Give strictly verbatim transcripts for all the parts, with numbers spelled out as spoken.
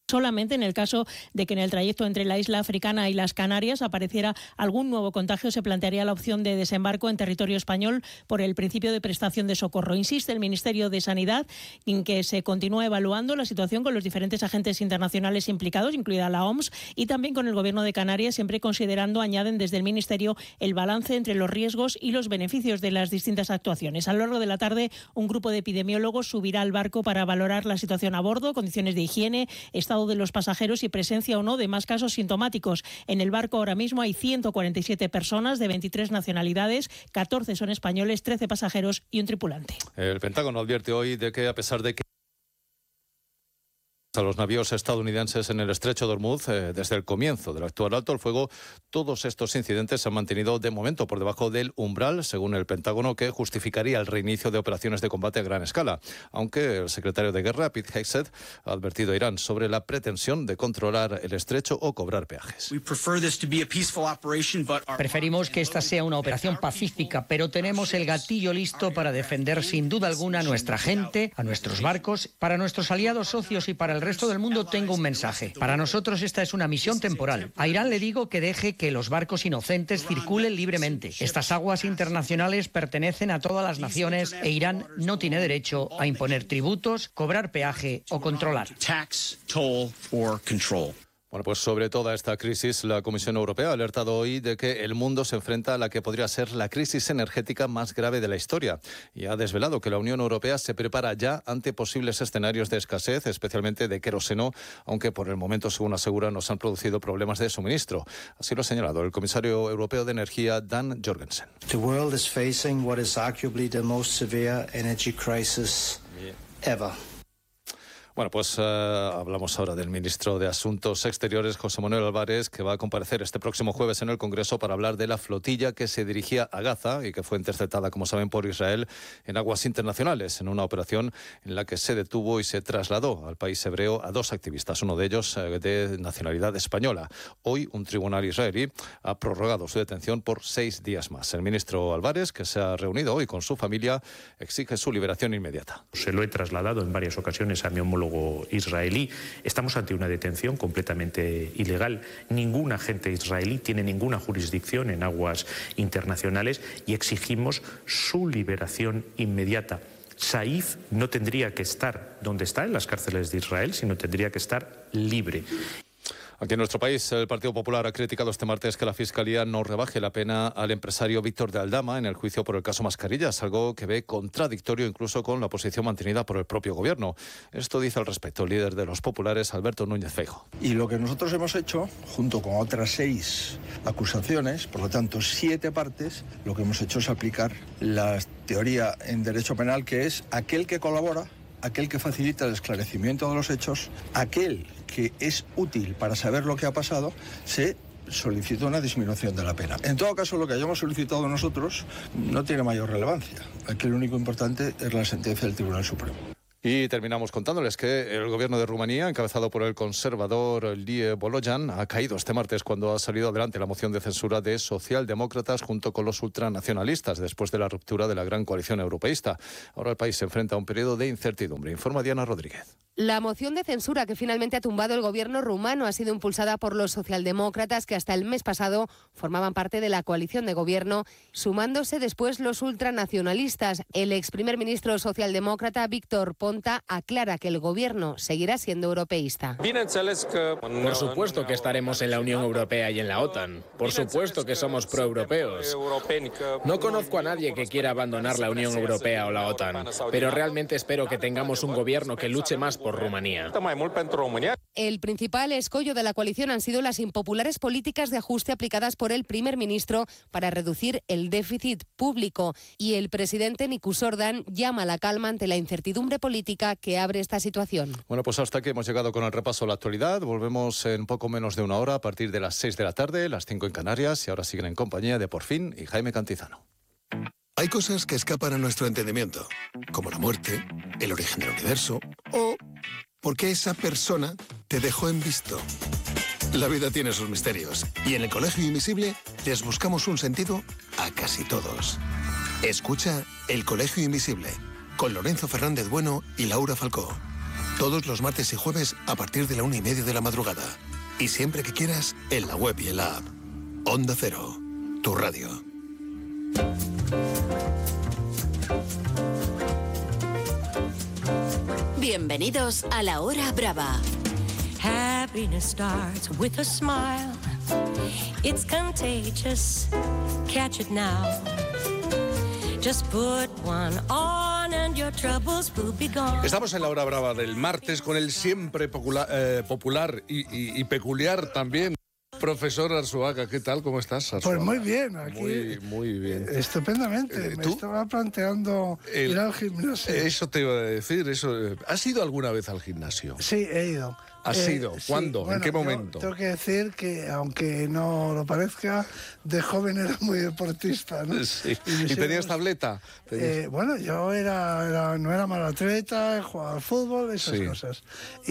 Solamente en el caso de que en el trayecto entre la isla africana y las Canarias apareciera algún nuevo contagio, se plantearía la opción de desembarco en territorio español por el principio de prestación de socorro. Insiste el Ministerio de Sanidad en que se continúa evaluando la situación con los diferentes agentes internacionales implicados, incluida la O M S, y también con el Gobierno de Canarias, siempre considerando, añaden desde el Ministerio, el balance entre los riesgos y los beneficios de las distintas actuaciones. A lo largo de la tarde, un grupo de epidemiólogos subirá al barco para valorar la situación a bordo, condiciones de higiene, estado de los pasajeros y presencia o no de más casos sintomáticos. En el barco ahora mismo hay ciento cuarenta y siete personas de veintitrés nacionalidades, catorce son españoles, trece pasajeros y un tripulante. El Pentágono advierte hoy de que, a pesar de que a los navíos estadounidenses en el estrecho de Hormuz, eh, desde el comienzo del actual alto el fuego, todos estos incidentes se han mantenido de momento por debajo del umbral, según el Pentágono, que justificaría el reinicio de operaciones de combate a gran escala, aunque el secretario de Guerra, Pete Hegseth, ha advertido a Irán sobre la pretensión de controlar el estrecho o cobrar peajes. Preferimos que esta sea una operación pacífica, pero tenemos el gatillo listo para defender sin duda alguna a nuestra gente, a nuestros barcos, para nuestros aliados, socios y para el resto del mundo. Tengo un mensaje. Para nosotros esta es una misión temporal. A Irán le digo que deje que los barcos inocentes circulen libremente. Estas aguas internacionales pertenecen a todas las naciones e Irán no tiene derecho a imponer tributos, cobrar peaje o controlar. Bueno, pues sobre toda esta crisis, la Comisión Europea ha alertado hoy de que el mundo se enfrenta a la que podría ser la crisis energética más grave de la historia y ha desvelado que la Unión Europea se prepara ya ante posibles escenarios de escasez, especialmente de queroseno, aunque por el momento, según asegura, no se han producido problemas de suministro. Así lo ha señalado el comisario europeo de Energía, Dan Jorgensen. The world is facing what is arguably the most severe energy crisis ever. Bueno, pues uh, hablamos ahora del ministro de Asuntos Exteriores, José Manuel Álvarez, que va a comparecer este próximo jueves en el Congreso para hablar de la flotilla que se dirigía a Gaza y que fue interceptada, como saben, por Israel en aguas internacionales, en una operación en la que se detuvo y se trasladó al país hebreo a dos activistas, uno de ellos uh, de nacionalidad española. Hoy un tribunal israelí ha prorrogado su detención por seis días más. El ministro Álvarez, que se ha reunido hoy con su familia, exige su liberación inmediata. Se lo he trasladado en varias ocasiones a mi homólogo israelí. Estamos ante una detención completamente ilegal. Ningún agente israelí tiene ninguna jurisdicción en aguas internacionales y exigimos su liberación inmediata. Saif no tendría que estar donde está, en las cárceles de Israel, sino tendría que estar libre. Aquí en nuestro país, el Partido Popular ha criticado este martes que la Fiscalía no rebaje la pena al empresario Víctor de Aldama en el juicio por el caso Mascarillas, algo que ve contradictorio incluso con la posición mantenida por el propio Gobierno. Esto dice al respecto el líder de los populares, Alberto Núñez Feijóo. Y lo que nosotros hemos hecho, junto con otras seis acusaciones, por lo tanto siete partes, lo que hemos hecho es aplicar la teoría en derecho penal, que es aquel que colabora, aquel que facilita el esclarecimiento de los hechos, aquel que es útil para saber lo que ha pasado, se solicita una disminución de la pena. En todo caso, lo que hayamos solicitado nosotros no tiene mayor relevancia. Aquí lo único importante es la sentencia del Tribunal Supremo. Y terminamos contándoles que el gobierno de Rumanía, encabezado por el conservador Lie Bolojan, ha caído este martes cuando ha salido adelante la moción de censura de socialdemócratas junto con los ultranacionalistas después de la ruptura de la gran coalición europeísta. Ahora el país se enfrenta a un periodo de incertidumbre. Informa Diana Rodríguez. La moción de censura que finalmente ha tumbado el gobierno rumano ha sido impulsada por los socialdemócratas que hasta el mes pasado formaban parte de la coalición de gobierno, sumándose después los ultranacionalistas. El ex primer ministro socialdemócrata Víctor Ponta aclara que el gobierno seguirá siendo europeísta. Por supuesto que estaremos en la Unión Europea y en la OTAN. Por supuesto que somos proeuropeos. No conozco a nadie que quiera abandonar la Unión Europea o la OTAN, pero realmente espero que tengamos un gobierno que luche más por Rumanía. El principal escollo de la coalición han sido las impopulares políticas de ajuste aplicadas por el primer ministro para reducir el déficit público. Y el presidente Nicus Ordan llama a la calma ante la incertidumbre política que abre esta situación. Bueno, pues hasta aquí hemos llegado con el repaso a la actualidad. Volvemos en poco menos de una hora a partir de las seis de la tarde, las cinco en Canarias, y ahora siguen en compañía de Por Fin y Jaime Cantizano. Hay cosas que escapan a nuestro entendimiento, como la muerte, el origen del universo o por qué esa persona te dejó en visto. La vida tiene sus misterios y en el Colegio Invisible les buscamos un sentido a casi todos. Escucha El Colegio Invisible con Lorenzo Fernández Bueno y Laura Falcó. Todos los martes y jueves a partir de la una y media de la madrugada. Y siempre que quieras, en la web y en la app. Onda Cero, tu radio. Bienvenidos a La Hora Brava. Happiness starts with a smile. It's contagious. Catch it now. Just put one on and your troubles will be gone. Estamos en La Hora Brava del martes con el siempre popular, eh, popular y, y, y peculiar también profesor Arzuaga. ¿Qué tal? ¿Cómo estás, Arzuaga? Pues muy bien, aquí. Muy, muy bien. Estupendamente. Eh, Me ¿tú? estaba planteando el, ir al gimnasio. Eso te iba a decir. Eso. ¿Has ido alguna vez al gimnasio? Sí, he ido. ¿Has eh, ido? sí, ¿Cuándo? bueno, ¿En qué momento? Tengo que decir que, aunque no lo parezca, de joven era muy deportista, ¿no? Sí. ¿Y, ¿Y tenías tableta? Eh, bueno, yo era, era no era mal atleta, jugaba al fútbol, esas sí. cosas.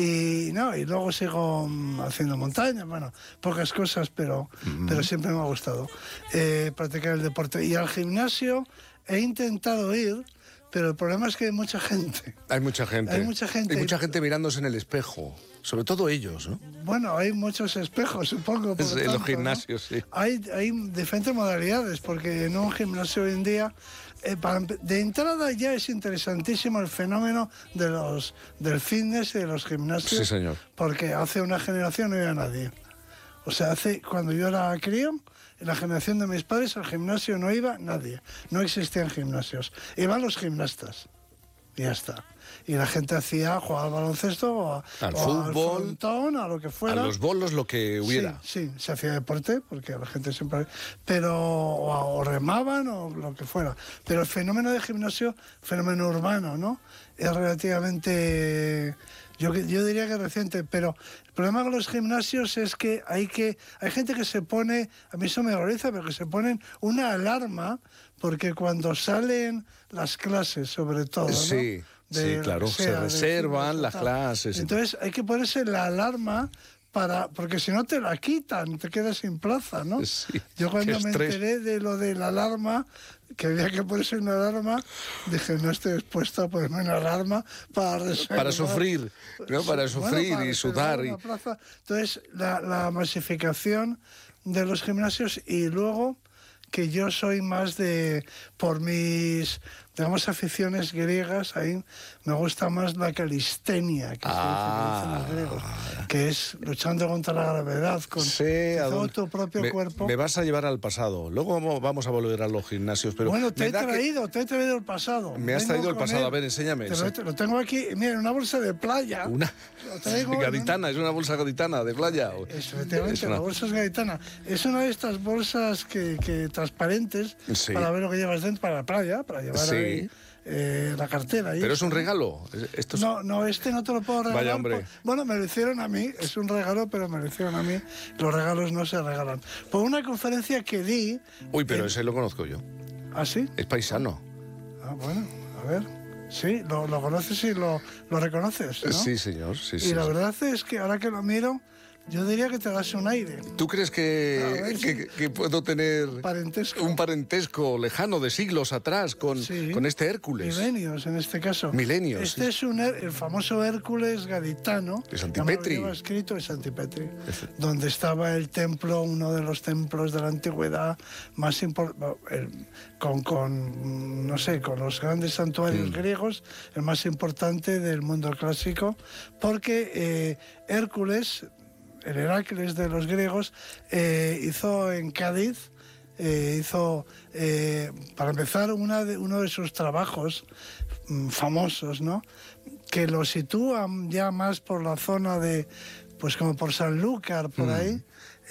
Y no, y luego sigo um, haciendo montaña, bueno, pocas cosas, pero, mm. pero siempre me ha gustado eh, practicar el deporte. Y al gimnasio he intentado ir, pero el problema es que hay mucha gente. Hay mucha gente. Hay mucha gente. Hay mucha gente mirándose en el espejo. Sobre todo ellos, ¿no? Bueno, hay muchos espejos, supongo. Por en tanto, los gimnasios, ¿no? sí. Hay, hay diferentes modalidades, porque en un gimnasio hoy en día, eh, para, de entrada ya es interesantísimo el fenómeno de los, del fitness y de los gimnasios. Sí, señor. Porque hace una generación no había nadie. O sea, hace cuando yo era crío, en la generación de mis padres, al gimnasio no iba nadie. No existían gimnasios. Iban los gimnastas. Y ya está. Y la gente hacía, jugaba al baloncesto o, a, al o fútbol, al frontón, a lo que fuera. A los bolos, lo que hubiera. Sí, sí, se hacía deporte, porque la gente siempre... Pero, o, o remaban o lo que fuera. Pero el fenómeno de gimnasio, fenómeno urbano, ¿no? Es relativamente... Yo, yo diría que reciente, pero el problema con los gimnasios es que hay que hay gente que se pone, a mí eso me horroriza, pero que se ponen una alarma, porque cuando salen las clases, sobre todo, ¿no? Sí, de, sí, claro, sea, se reservan de, las clases. Entonces hay que ponerse la alarma, para porque si no te la quitan, te quedas sin plaza, ¿no? Sí, yo cuando me enteré de lo de la alarma, que había que ponerse una alarma, dije, no estoy dispuesto a ponerme una alarma para reservar. Para sufrir, ¿no? Para sufrir bueno, para y sudar. Y... Plaza. Entonces, la, la masificación de los gimnasios, y luego que yo soy más de, por mis, digamos, aficiones griegas, ahí me gusta más la calistenia, que ah, se dice, que dicen los griegos, que es luchando contra la gravedad, con sí, todo tu propio me, cuerpo. Me vas a llevar al pasado, luego vamos, vamos a volver a los gimnasios, pero... Bueno, te he traído, que... te he traído el pasado. Me has Vengo traído el pasado, él. A ver, enséñame. Te lo, te lo tengo aquí, mira, en una bolsa de playa. Una traigo, gaditana, ¿no? Es una bolsa gaditana de playa. Eso, efectivamente, es una... la bolsa es gaditana. Es una de estas bolsas que, que transparentes, sí. para ver lo que llevas dentro, para la playa, para llevar sí. ahí eh, la cartera. ¿Pero es un regalo? ¿Esto es... No, no, este no te lo puedo regalar. Vaya, hombre. Por... Bueno, me lo hicieron a mí, es un regalo, pero me lo hicieron a mí. Los regalos no se regalan. Por una conferencia que di... Uy, pero en... ese lo conozco yo. ¿Ah, sí? Es paisano. Ah, bueno, a ver... Sí, lo, lo conoces y lo, lo reconoces, ¿no? Sí, señor. Sí, y sí, la sí. verdad es que ahora que lo miro, yo diría que te das un aire. ¿Tú crees que, ver, que, sí. que puedo tener parentesco. un parentesco lejano de siglos atrás con, sí. con este Hércules? Milenios, en este caso. Milenios. Este sí. es un, el famoso Hércules gaditano. Es Antipetri. Lo lleva escrito, es Antipetri. Es... Donde estaba el templo, uno de los templos de la antigüedad más importante, con, con, no sé, con los grandes santuarios mm. griegos, el más importante del mundo clásico, porque eh, Hércules... El Heracles de los griegos eh, hizo en Cádiz, eh, hizo, eh, para empezar, una de, uno de sus trabajos mm, famosos, ¿no? Que lo sitúan ya más por la zona de, pues como por Sanlúcar, por mm. ahí,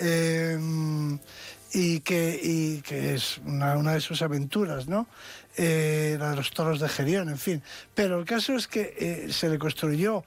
eh, y, que, y que es una, una de sus aventuras, ¿no? Eh, la de los toros de Gerión, en fin. Pero el caso es que eh, se le construyó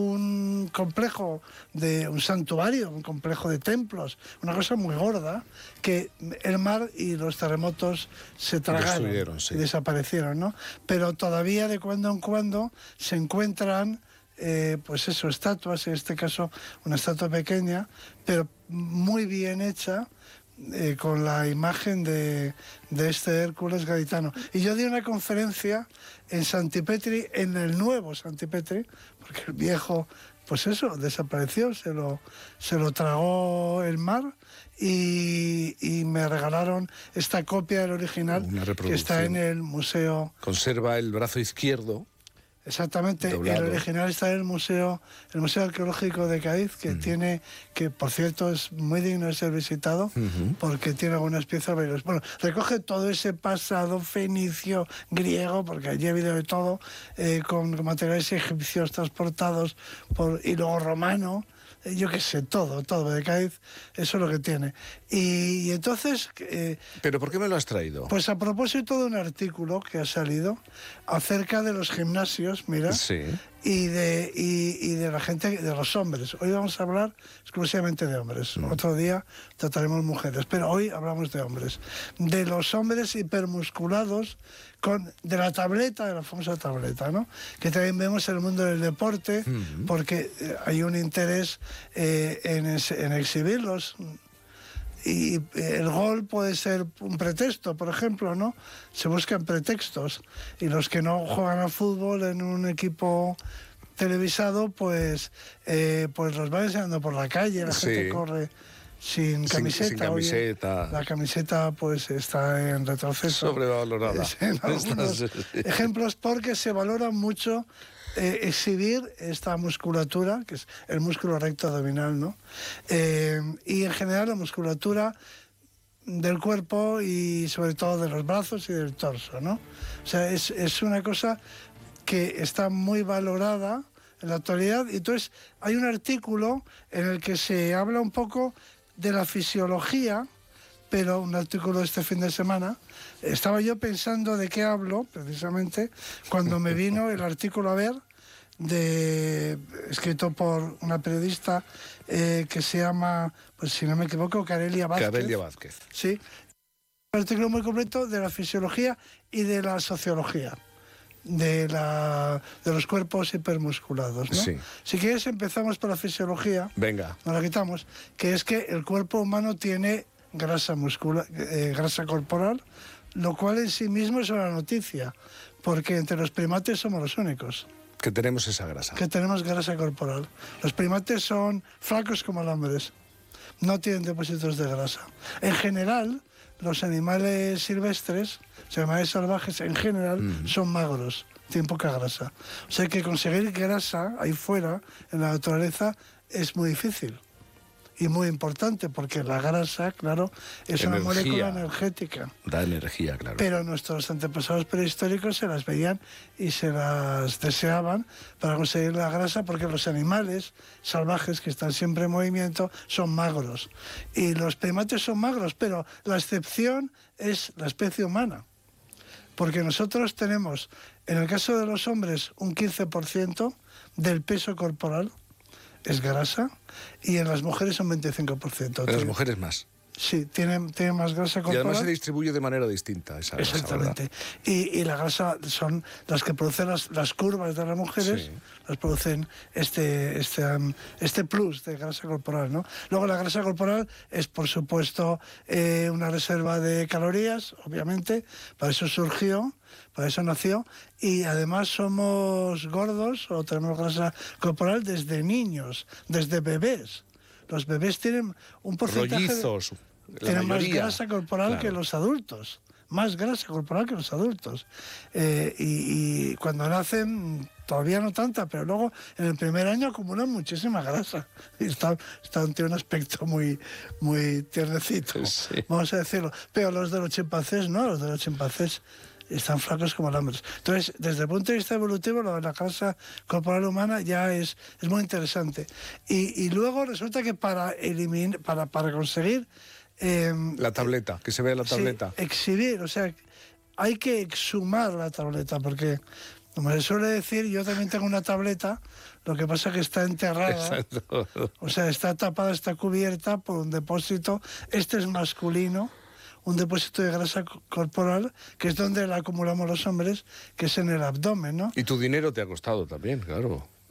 un complejo, de un santuario, un complejo de templos, una cosa muy gorda, que el mar y los terremotos se tragaron sí. y desaparecieron, ¿no? Pero todavía de cuando en cuando se encuentran, eh, pues eso, estatuas, en este caso una estatua pequeña, pero muy bien hecha, eh, con la imagen de, de este Hércules gaditano. Y yo di una conferencia en Santipetri, en el nuevo Santipetri, porque el viejo, pues eso, desapareció, se lo, se lo tragó el mar. Y, y me regalaron esta copia del original que está en el museo. Conserva el brazo izquierdo. Exactamente, doblado. El original está en el museo, el Museo Arqueológico de Cádiz, que uh-huh. tiene, que por cierto es muy digno de ser visitado, uh-huh. porque tiene algunas piezas valiosas. Bueno, recoge todo ese pasado fenicio, griego, porque allí ha habido de todo, eh, con materiales egipcios transportados por, y luego romano. Yo qué sé, todo, todo de Cádiz, eso es lo que tiene. Y, y entonces... Eh, ¿Pero por qué me lo has traído? Pues a propósito de un artículo que ha salido acerca de los gimnasios, mira, sí. y, de, y, y de la gente, de los hombres. Hoy vamos a hablar exclusivamente de hombres. Mm. Otro día trataremos mujeres, pero hoy hablamos de hombres. De los hombres hipermusculados, con, de la tableta, de la famosa tableta, ¿no? Que también vemos en el mundo del deporte, mm-hmm. porque hay un interés eh, en, en exhibirlos. Y el gol puede ser un pretexto, por ejemplo, ¿no? Se buscan pretextos. Y los que no juegan al fútbol en un equipo televisado, pues, eh, pues los van enseñando por la calle, la sí. gente corre sin camiseta. Sin, sin camiseta. Oye, la camiseta pues está en retroceso. Sobrevalorada. En algunos ejemplos, porque se valora mucho eh, exhibir esta musculatura, que es el músculo recto abdominal, ¿no? Eh, y en general la musculatura del cuerpo y sobre todo de los brazos y del torso, ¿no? O sea, es, es una cosa que está muy valorada en la actualidad. Y entonces hay un artículo en el que se habla un poco de la fisiología, pero un artículo este fin de semana. Estaba yo pensando de qué hablo, precisamente, cuando me vino el artículo a ver, de, escrito por una periodista eh, que se llama, pues si no me equivoco, Carelia Vázquez. Carelia Vázquez. Sí. Un artículo muy completo de la fisiología y de la sociología. De, la, de los cuerpos hipermusculados, ¿no? Sí. Si quieres empezamos por la fisiología. Venga. Nos la quitamos. Que es que el cuerpo humano tiene grasa muscular, eh, grasa corporal, lo cual en sí mismo es una noticia, porque entre los primates somos los únicos. Que tenemos esa grasa. Que tenemos grasa corporal. Los primates son flacos como los hombres. No tienen depósitos de grasa. En general, los animales silvestres, los animales salvajes en general, mm. son magros, tienen poca grasa. O sea que conseguir grasa ahí fuera, en la naturaleza, es muy difícil. Y muy importante, porque la grasa, claro, es energía. Una molécula energética. Da energía, claro. Pero nuestros antepasados prehistóricos se las veían y se las deseaban para conseguir la grasa, porque los animales salvajes, que están siempre en movimiento, son magros. Y los primates son magros, pero la excepción es la especie humana. Porque nosotros tenemos, en el caso de los hombres, un quince por ciento del peso corporal es grasa, y en las mujeres un veinticinco por ciento. En las mujeres más. Sí, tienen, tienen más grasa corporal. Y además se distribuye de manera distinta esa grasa. Exactamente. Y, y la grasa son las que producen las, las curvas de las mujeres, sí. las producen este, este, um, este plus de grasa corporal, ¿no? Luego la grasa corporal es, por supuesto, eh, una reserva de calorías, obviamente, para eso surgió, para eso nació, y además somos gordos o tenemos grasa corporal desde niños, desde bebés. Los bebés tienen un porcentaje... Rollizos, de, tienen mayoría. Más grasa corporal claro. que los adultos. Más grasa corporal que los adultos. Eh, y, y cuando nacen, todavía no tanta, pero luego en el primer año acumulan muchísima grasa. Y están, están, tienen un aspecto muy, muy tiernecito, sí. vamos a decirlo. Pero los de los chimpancés no, los de los chimpancés están flacos como hombres. Entonces, desde el punto de vista evolutivo, la, la grasa corporal humana ya es, es muy interesante. Y, y luego resulta que para eliminar, para, para conseguir... Eh, la tableta, que se vea la tableta. Sí, exhibir, o sea, hay que exhumar la tableta, porque, como se suele decir, yo también tengo una tableta, lo que pasa es que está enterrada. Exacto. O sea, está tapada, está cubierta por un depósito. Este es masculino, un depósito de grasa corporal, que es donde la acumulamos los hombres, que es en el abdomen, ¿no? Y tu dinero te ha costado también, claro.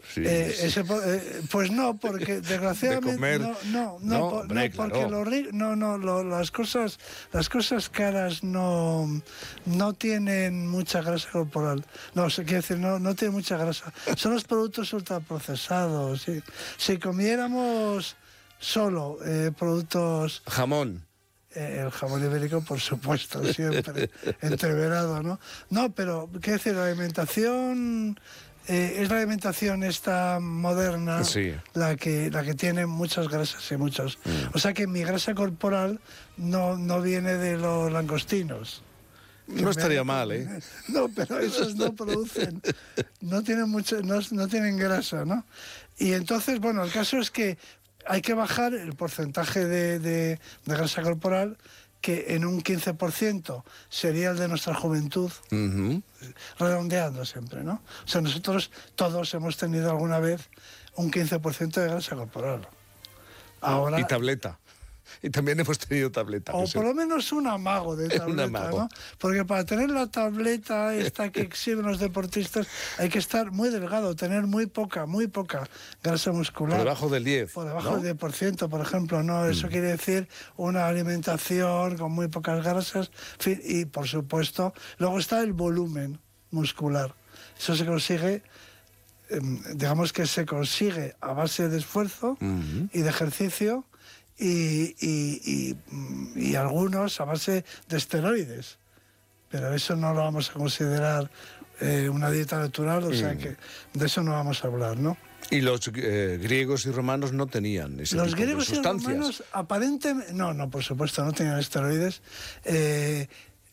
Sí, eh, sí. Ese, eh, pues no, porque desgraciadamente... De comer. No, no, no, No, po- hombre, no, porque claro. lo ri- no, no, lo- las cosas, las cosas caras no, no tienen mucha grasa corporal. No, se quiere decir, no, no tienen mucha grasa. Son los productos ultraprocesados. ¿Sí? Si comiéramos solo eh, productos... Jamón. Eh, el jamón ibérico, por supuesto, siempre entreverado, ¿no? No, pero, ¿qué decir? La alimentación... Eh, es la alimentación esta moderna Sí. la que la que tiene muchas grasas y muchos. Mm. O sea que mi grasa corporal no, no viene de los langostinos. Que No me estaría han- mal, ¿eh? No, pero esos no producen, no tienen mucho, no, no tienen grasa, ¿no? Y entonces, bueno, el caso es que hay que bajar el porcentaje de, de, de grasa corporal, que en un quince por ciento sería el de nuestra juventud, Ujú. redondeando siempre, ¿no? O sea, nosotros todos hemos tenido alguna vez un quince por ciento de grasa corporal. Ahora, Y tableta. Y también hemos tenido tableta. o que se- por lo menos un amago de Un tableta, amago. ¿no? Porque para tener la tableta esta que exhiben los deportistas hay que estar muy delgado, tener muy poca, muy poca grasa muscular. Por debajo del diez. Por debajo ¿no? del diez por ciento, por ejemplo, ¿no? Eso quiere decir una alimentación con muy pocas grasas, en fin, y por supuesto, luego está el volumen muscular. Eso se consigue, em, digamos que se consigue a base de esfuerzo Ujú. y de ejercicio y, y- y, mm, y algunos a base de esteroides. Pero eso no lo vamos a considerar eh, una dieta natural, o sea Mm. que de eso no vamos a hablar, ¿no? Y los eh, griegos y romanos no tenían ese Los tipo de griegos y sustancias. romanos aparentemente, no, no, por supuesto, no tenían esteroides. Eh,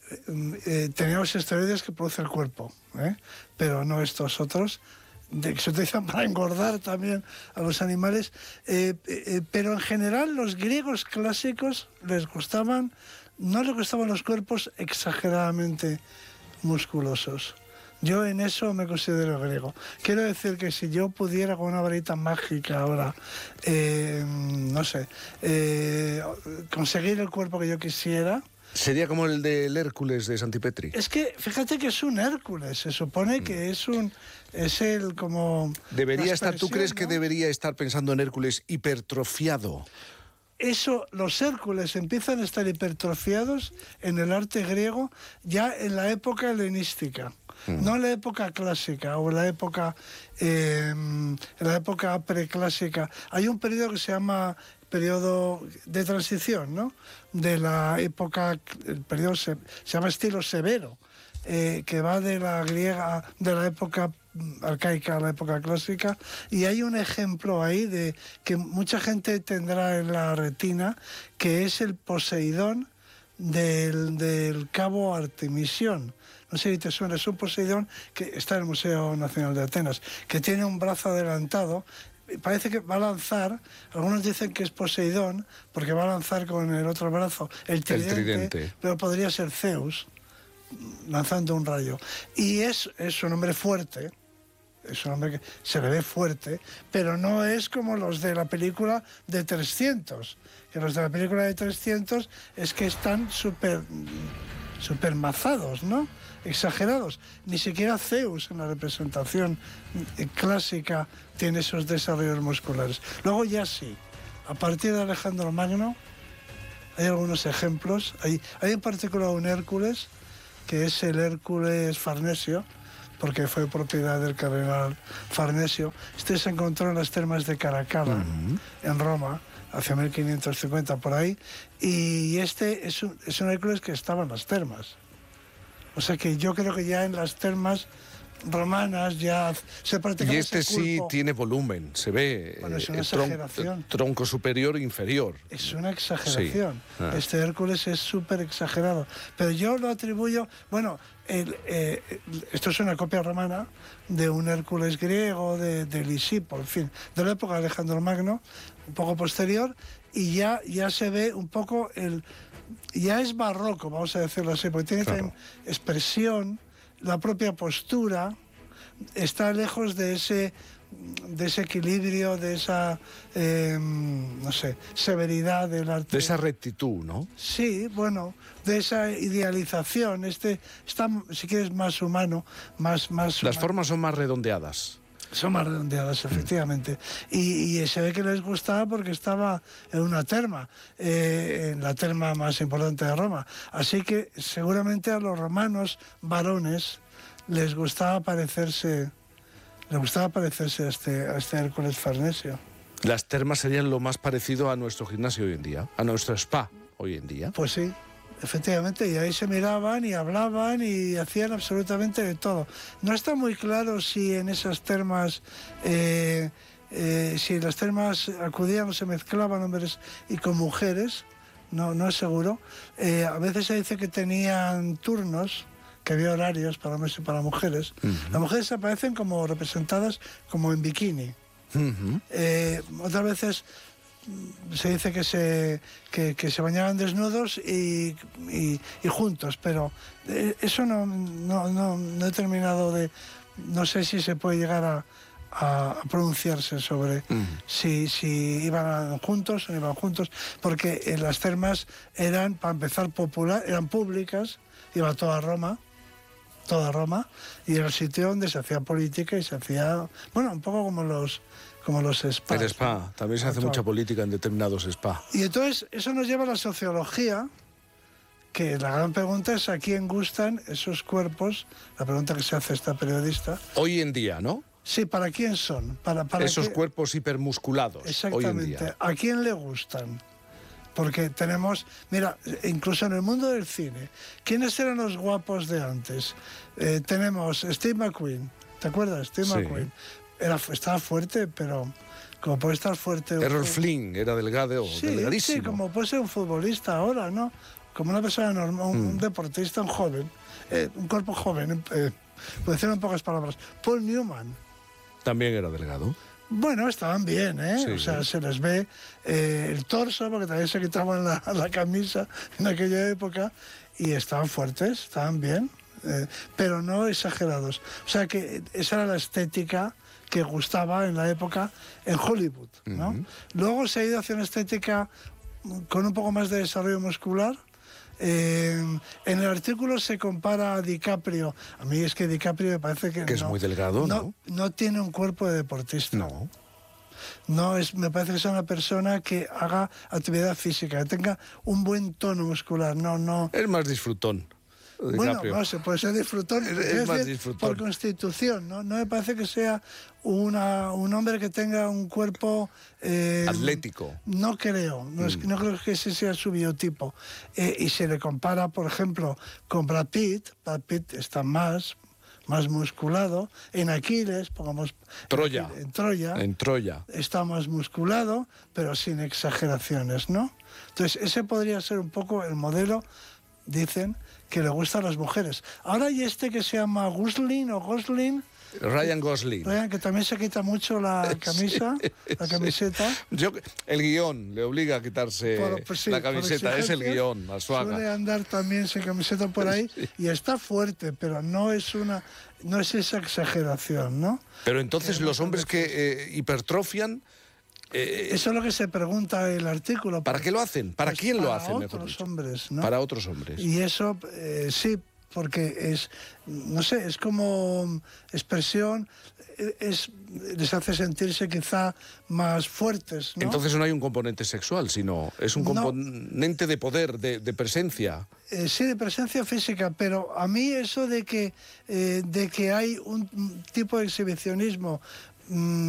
eh, teníamos esteroides que produce el cuerpo, ¿eh? Pero no estos otros, de, que se utilizan para engordar también a los animales. Eh, eh, pero en general los griegos clásicos les gustaban, no les gustaban los cuerpos exageradamente musculosos. Yo en eso me considero griego. Quiero decir que si yo pudiera con una varita mágica ahora, eh, no sé, eh, conseguir el cuerpo que yo quisiera... Sería como el del Hércules de Santipetri. Es que fíjate que es un Hércules, se supone que es un... es el como... Debería la estar, ¿tú expresión, crees que ¿no? debería estar pensando en Hércules hipertrofiado? Eso, los Hércules empiezan a estar hipertrofiados en el arte griego ya en la época helenística, Mm. no en la época clásica o en la época, eh, en la época preclásica. Hay un periodo que se llama periodo de transición, ¿no? De la época, el periodo se, se llama estilo severo, eh, que va de la griega, de la época arcaica a la época clásica, y hay un ejemplo ahí de que mucha gente tendrá en la retina, que es el Poseidón del, del cabo Artemisión. No sé si te suena, es un Poseidón que está en el Museo Nacional de Atenas, que tiene un brazo adelantado. Parece que va a lanzar, algunos dicen que es Poseidón, porque va a lanzar con el otro brazo el tridente, tridente. pero podría ser Zeus, lanzando un rayo. Y es, es un hombre fuerte, es un hombre que se le ve fuerte, pero no es como los de la película de trescientos, que los de la película de trescientos es que están súper súper mazados, ¿no? Exagerados. Ni siquiera Zeus en la representación eh, clásica tiene esos desarrollos musculares. Luego ya sí, a partir de Alejandro Magno hay algunos ejemplos. Hay, hay en particular un Hércules, que es el Hércules Farnesio, porque fue propiedad del cardenal Farnesio. Este se encontró en las termas de Caracalla, Ujú. en Roma, hacia mil quinientos cincuenta por ahí, y este es un, es un Hércules que estaba en las termas. O sea que yo creo que ya en las termas romanas ya se practicaba Y este ese sí culto. tiene volumen, se ve. Bueno, es eh, una el tron- exageración. tronco superior e inferior. Es una exageración. Sí. Ah. Este Hércules es súper exagerado. Pero yo lo atribuyo... Bueno, el, eh, esto es una copia romana de un Hércules griego, de, de Lisipo, en fin, de la época de Alejandro Magno, un poco posterior, y ya, ya se ve un poco el... Ya es barroco, vamos a decirlo así, porque tiene Claro. también expresión, la propia postura, está lejos de ese de ese equilibrio, de esa, eh, no sé, severidad del arte. De esa rectitud, ¿no? Sí, bueno, de esa idealización. Este está, si quieres, más humano, más... más Las humano. formas son más redondeadas. Son más redondeadas, efectivamente. Y, y se ve que les gustaba porque estaba en una terma, eh, en la terma más importante de Roma. Así que seguramente a los romanos varones les gustaba parecerse, les gustaba parecerse a este, a este Hércules Farnesio. Las termas serían lo más parecido a nuestro gimnasio hoy en día, a nuestro spa hoy en día. Pues sí. Efectivamente, y ahí se miraban y hablaban y hacían absolutamente de todo. No está muy claro si en esas termas, eh, eh, si en las termas acudían o se mezclaban hombres y con mujeres, no, no es seguro. Eh, a veces se dice que tenían turnos, que había horarios para hombres y para mujeres. Uh-huh. Las mujeres aparecen como representadas como en bikini. Uh-huh. eh, otras veces se dice que se, que, que se bañaban desnudos y, y, y juntos, pero eso no, no, no, no he terminado de... No sé si se puede llegar a, a pronunciarse sobre uh-huh. si, si iban juntos o no iban juntos, porque en las termas eran, para empezar, popular, eran públicas, iba toda Roma, toda Roma, y era el sitio donde se hacía política y se hacía, bueno, un poco como los... como los spas. El spa, ¿no? También se hace Actual. mucha política en determinados spas. Y entonces eso nos lleva a la sociología, que la gran pregunta es a quién gustan esos cuerpos, la pregunta que se hace esta periodista. Hoy en día, ¿no? Sí, ¿para quién son? Para, para esos qué... cuerpos hipermusculados. Exactamente. Hoy en día. ¿A quién le gustan? Porque tenemos, mira, incluso en el mundo del cine, ¿quiénes eran los guapos de antes? Eh, tenemos Steve McQueen, ¿te acuerdas? Steve sí. McQueen. Era, estaba fuerte, pero como puede estar fuerte... Errol Flynn era delgado, sí, delgadísimo. Sí, como puede ser un futbolista ahora, ¿no? Como una persona normal, un, mm. un deportista, un joven, eh, un cuerpo joven, eh, puede decirlo en pocas palabras. Paul Newman. También era delgado. Bueno, estaban bien, ¿eh? Sí, o sea, sí. se les ve eh, el torso, porque también se quitaban la, la camisa en aquella época, y estaban fuertes, estaban bien, eh, pero no exagerados. O sea, que esa era la estética que gustaba en la época en Hollywood, ¿no? Uh-huh. Luego se ha ido hacia una estética con un poco más de desarrollo muscular. Eh, en el artículo se compara a DiCaprio. A mí es que DiCaprio me parece que, que no, es muy delgado, ¿no? ¿no? No tiene un cuerpo de deportista. No. No es, me parece que es una persona que haga actividad física, que tenga un buen tono muscular. No, no. Es más disfrutón. Bueno, no sé, puede ser disfrutón, es, es más disfrutón por constitución, ¿no? No me parece que sea una, un hombre que tenga un cuerpo... Eh, atlético. No creo, no, es, mm. no creo que ese sea su biotipo. Eh, y se le compara, por ejemplo, con Brad Pitt. Brad Pitt está más, más musculado. En Aquiles, pongamos... Troya. En, en Troya. En Troya. Está más musculado, pero sin exageraciones, ¿no? Entonces, ese podría ser un poco el modelo, dicen, que le gustan a las mujeres. Ahora hay este que se llama Gosling o Gosling. Ryan Gosling. Ryan, que también se quita mucho la camisa, sí, la camiseta. Sí. Yo, el guión le obliga a quitarse por, pues sí, la camiseta, es el guión, Arzuaga. Suele andar también sin camiseta por ahí, sí. Y está fuerte, pero no es una, no es esa exageración, ¿no? Pero entonces que los hombres que eh, hipertrofian... Eh, Eso es lo que se pregunta el artículo. ¿Para qué lo hacen? ¿Para pues quién para lo hacen, mejor mejor dicho? Hombres, ¿no? Para otros hombres. Y eso, eh, sí, porque es, no sé, es como expresión, es, les hace sentirse quizá más fuertes, ¿no? Entonces no hay un componente sexual, sino es un componente no. de poder, de, de presencia. Eh, sí, de presencia física, pero a mí eso de que, eh, de que hay un tipo de exhibicionismo... Mmm,